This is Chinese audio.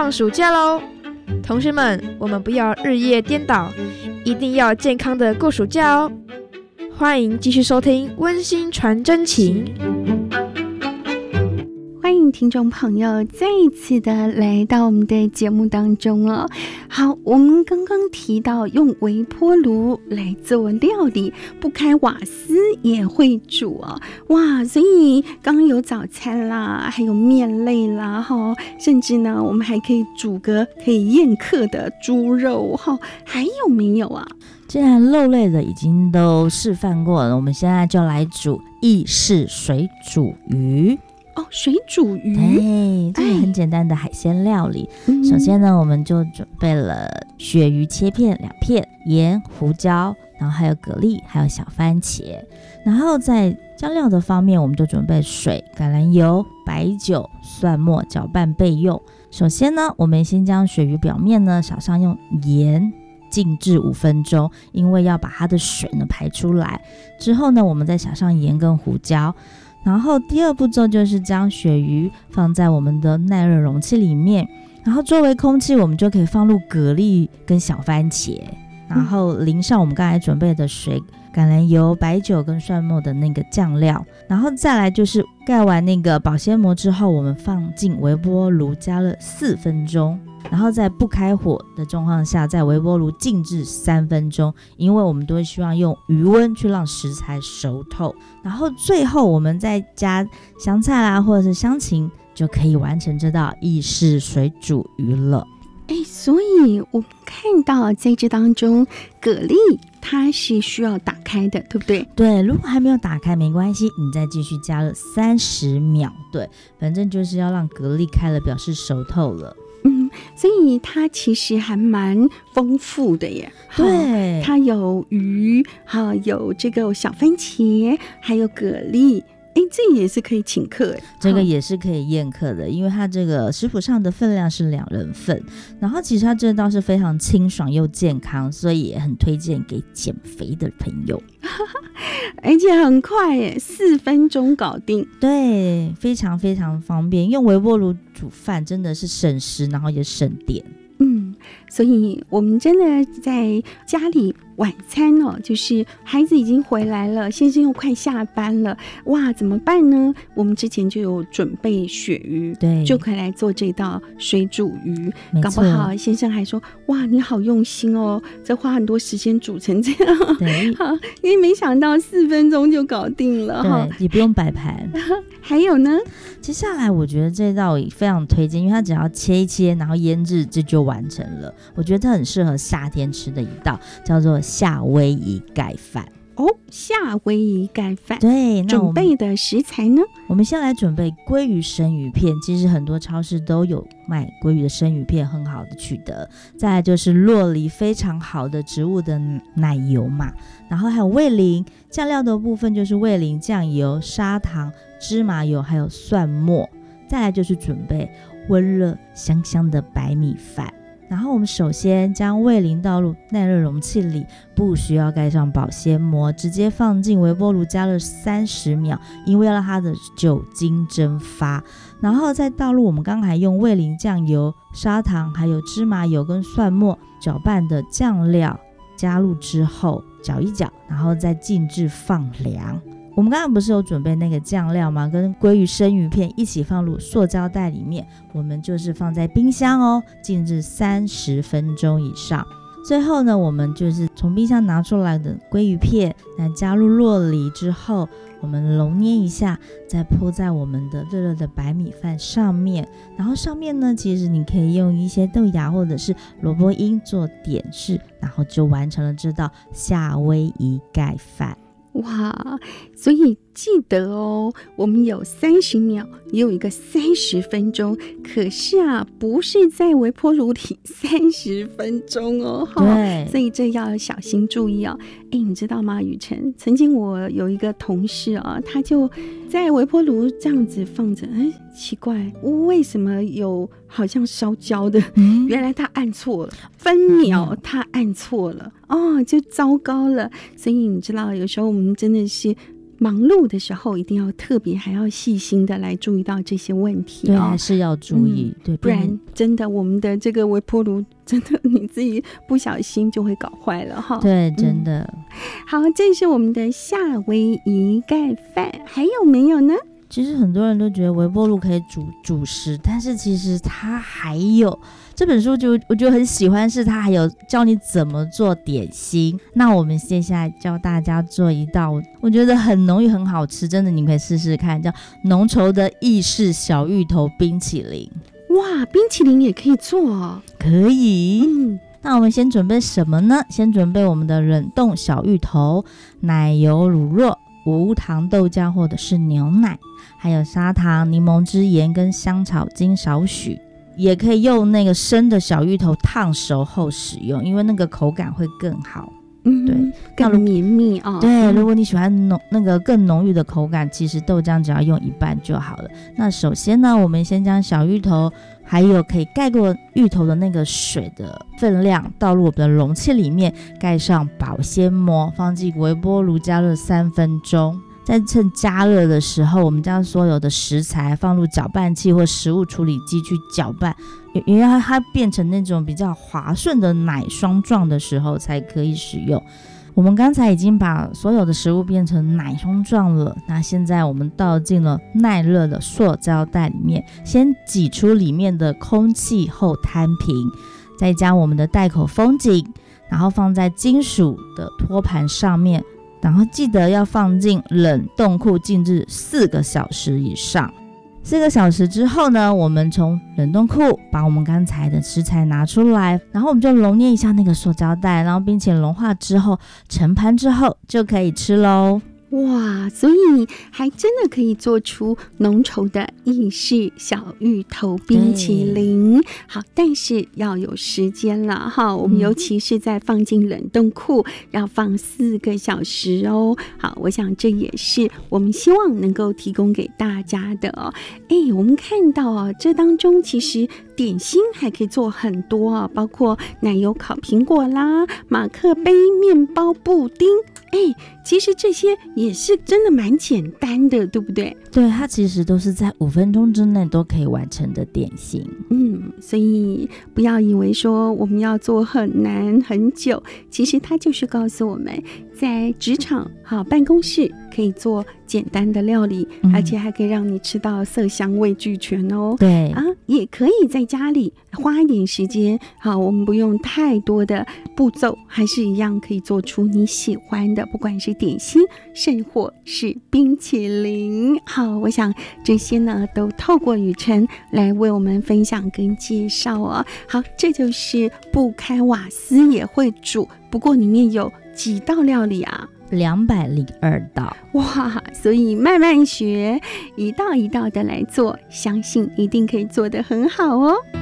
放暑假咯，同学们，我们不要日夜颠倒，一定要健康的过暑假哦。欢迎继续收听温馨传真情。 欢迎听众朋友再一次的来到我们的节目当中哦。好，我们刚刚提到用微波炉来做料理，不开瓦斯也会煮哦。哇，所以刚刚有早餐啦，还有面类啦，甚至呢我们还可以煮个可以宴客的猪肉，还有没有啊？ 既然肉类的已经都示范过了，我们现在就来煮意式水煮鱼。 水煮鱼， 对，这个很简单的海鲜料理。首先呢，我们就准备了鳕鱼切片2片，盐、胡椒，然后还有蛤蜊，还有小番茄。然后在酱料的方面，我们就准备水、橄榄油、白酒、蒜末，搅拌备用。首先呢，我们先将鳕鱼表面呢撒上用盐静置5分钟，因为要把它的水呢排出来。之后呢，我们再撒上盐跟胡椒。然后第二步骤就是将鳕鱼放在我们的耐热容器里面，然后周围空气我们就可以放入蛤蜊跟小番茄，然后淋上我们刚才准备的水、橄榄油、白酒跟蒜末的那个酱料，然后再来就是盖完那个保鲜膜之后，我们放进微波炉加热4分钟，然后在不开火的状况下，在微波炉静置3分钟，因为我们都会希望用余温去让食材熟透。然后最后我们再加香菜啦，或者是香芹，就可以完成这道意式水煮鱼了。 所以我们看到在这当中，蛤蜊它是需要打开的，对不对？ 对，如果还没有打开没关系，你再继续加热30秒。对，反正就是要让蛤蜊开了，表示熟透了。 所以它其实还蛮丰富的耶。 对， 它有鱼，有这个小番茄，还有蛤蜊。这也是可以请客耶， 这个也是可以宴客的，因为它这个食谱上的分量是2人份，然后其实它这道是非常清爽又健康，所以也很推荐给减肥的朋友。 而且很快耶，4分钟搞定。 对，非常非常方便，用微波炉煮饭真的是省时，然后也省电。 所以我们真的在家里晚餐就是孩子已经回来了，先生又快下班了，哇，怎么办呢？我们之前就有准备鳕鱼， 对， 就可以来做这道水煮鱼。搞不好先生还说，哇，你好用心哦，这花很多时间煮成这样。 对， 因为没想到4分钟就搞定了。 对，也不用摆盘。 还有呢， 接下来我觉得这道也非常推荐，因为它只要切一切，然后腌制，这就完成了。我觉得它很适合夏天吃的一道，叫做夏威夷盖饭。 夏威夷盖饭。 对，那准备的食材呢？ 我们先来准备鲑鱼生鱼片，其实很多超市都有卖鲑鱼的生鱼片，很好的取得。再来就是酪梨，非常好的植物的奶油嘛，然后还有味淋，酱料的部分就是味淋、酱油、砂糖、芝麻油还有蒜末。再来就是准备温热香香的白米饭。然后我们首先将味淋倒入耐热容器里，不需要盖上保鲜膜，直接放进微波炉加热30秒，因为要让它的酒精蒸发。然后再倒入我们刚才用味淋、酱油、砂糖还有芝麻油跟蒜末搅拌的酱料加入之后搅一搅，然后再静置放凉。我们刚刚不是有准备那个酱料吗？跟鲑鱼生鱼片一起放入塑胶袋里面，我们就是放在冰箱哦，静置30分钟以上。最后呢，我们就是从冰箱拿出来的鲑鱼片，那加入酪梨之后，我们揉捏一下，再铺在我们的热热的白米饭上面。然后上面呢，其实你可以用一些豆芽或者是萝卜缨做点饰，然后就完成了这道夏威夷盖饭。 哇，所以记得哦，我们有30秒，也有一个30分钟，可是不是在微波炉里30分钟哦。 对， 所以这要小心注意哦。你知道吗，雨晨？曾经我有一个同事他就在微波炉这样子放着，奇怪，为什么有好像烧焦的？原来他按错了，分秒他按错了，就糟糕了。所以你知道，有时候我们真的是忙碌的时候一定要特别还要细心的来注意到这些问题对，还是要注意，对， 不然真的我们的这个微波炉真的你自己不小心就会搞坏了哈。 对，真的。 好，这是我们的夏威夷盖饭，还有没有呢？ 其实很多人都觉得微波炉可以煮主食，但是其实它还有这本书我就很喜欢，是它还有教你怎么做点心。那我们接下来教大家做一道我觉得很浓郁很好吃，真的你可以试试看，叫浓稠的意式小芋头冰淇淋。 哇，冰淇淋也可以做哦。 可以。那我们先准备什么呢？先准备我们的冷冻小芋头、奶油、乳酪、无糖豆浆或者是牛奶，还有砂糖、柠檬汁、盐跟香草精少许。也可以用那个生的小芋头烫熟后使用，因为那个口感会更好。对， 更绵密哦。 对，如果你喜欢那个更浓郁的口感，其实豆浆只要用一半就好了。那首先呢，我们先将小芋头还有可以盖过芋头的那个水的分量倒入我们的容器里面，盖上保鲜膜，放进微波炉加热3分钟。在趁加热的时候，我们将所有的食材放入搅拌器或食物处理机去搅拌，因为它变成那种比较滑顺的奶霜状的时候才可以使用。我们刚才已经把所有的食物变成奶霜状了，那现在我们倒进了耐热的塑胶袋里面，先挤出里面的空气后摊平，再将我们的袋口封紧，然后放在金属的托盘上面，然后记得要放进冷冻库静置4个小时以上。4个小时之后呢，我们从冷冻库把我们刚才的食材拿出来，然后我们就揉捏一下那个塑胶袋，然后并且融化之后盛盘之后就可以吃咯。 哇，所以还真的可以做出浓稠的意式小芋头冰淇淋。好，但是要有时间了哈，我们尤其是在放进冷冻库要放4个小时哦。好，我想这也是我们希望能够提供给大家的哦。我们看到啊，这当中其实点心还可以做很多啊，包括奶油烤苹果啦、马克杯面包布丁。其实这些也是真的蛮简单的，对不对？ 对，它其实都是在5分钟之内都可以完成的点心。 所以不要以为说我们要做很难很久，其实它就是告诉我们在职场办公室可以做简单的料理，而且还可以让你吃到色香味俱全哦。 对也可以在家里花一点时间，我们不用太多的步骤，还是一样可以做出你喜欢的，不管是点心甚或是冰淇淋。好，我想这些呢都透过雨辰来为我们分享跟介绍哦。好，这就是不开瓦斯也会煮，不过里面有几道料理啊 ？202道。 哇，所以慢慢学，一道一道的来做，相信一定可以做得很好哦。